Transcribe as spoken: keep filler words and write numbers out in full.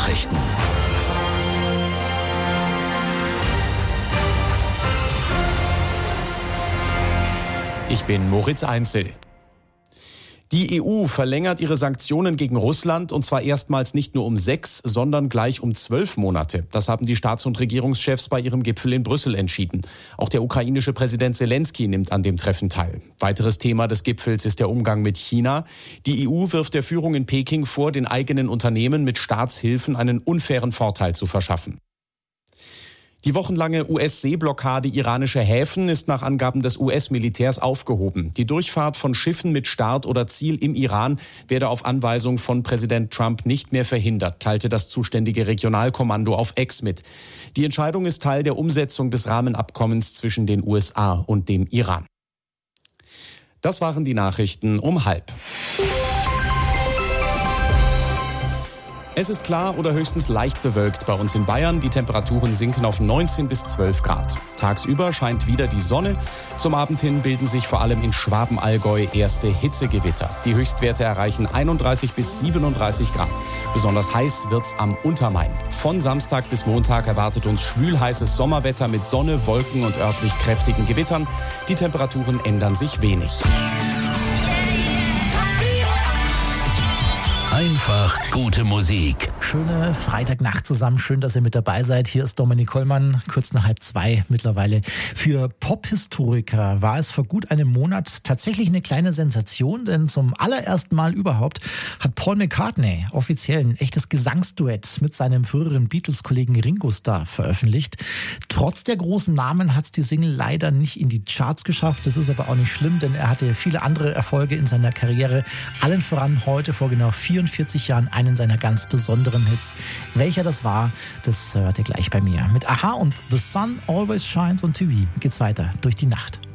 Nachrichten. Ich bin Moritz Einzel. Die E U verlängert ihre Sanktionen gegen Russland und zwar erstmals nicht nur um sechs, sondern gleich um zwölf Monate. Das haben die Staats- und Regierungschefs bei ihrem Gipfel in Brüssel entschieden. Auch der ukrainische Präsident Zelensky nimmt an dem Treffen teil. Weiteres Thema des Gipfels ist der Umgang mit China. Die E U wirft der Führung in Peking vor, den eigenen Unternehmen mit Staatshilfen einen unfairen Vorteil zu verschaffen. Die wochenlange U S-Seeblockade iranischer Häfen ist nach Angaben des U S-Militärs aufgehoben. Die Durchfahrt von Schiffen mit Start oder Ziel im Iran werde auf Anweisung von Präsident Trump nicht mehr verhindert, teilte das zuständige Regionalkommando auf X mit. Die Entscheidung ist Teil der Umsetzung des Rahmenabkommens zwischen den U S A und dem Iran. Das waren die Nachrichten um halb. Es ist klar oder höchstens leicht bewölkt bei uns in Bayern. Die Temperaturen sinken auf neunzehn bis zwölf Grad. Tagsüber scheint wieder die Sonne. Zum Abend hin bilden sich vor allem in Schwaben-Allgäu erste Hitzegewitter. Die Höchstwerte erreichen einunddreißig bis siebenunddreißig Grad. Besonders heiß wird's am Untermain. Von Samstag bis Montag erwartet uns schwülheißes Sommerwetter mit Sonne, Wolken und örtlich kräftigen Gewittern. Die Temperaturen ändern sich wenig. Einfach gute Musik. Schöne Freitagnacht zusammen. Schön, dass ihr mit dabei seid. Hier ist Dominik Kollmann, kurz nach halb zwei mittlerweile. Für Pop-Historiker war es vor gut einem Monat tatsächlich eine kleine Sensation, denn zum allerersten Mal überhaupt hat Paul McCartney offiziell ein echtes Gesangsduett mit seinem früheren Beatles-Kollegen Ringo Starr veröffentlicht. Trotz der großen Namen hat es die Single leider nicht in die Charts geschafft. Das ist aber auch nicht schlimm, denn er hatte viele andere Erfolge in seiner Karriere. Allen voran heute vor genau vierundvierzig Jahren einen seiner ganz besonderen Hits. Welcher das war, das hört ihr gleich bei mir. Mit Aha und The Sun Always Shines on T V geht's weiter durch die Nacht.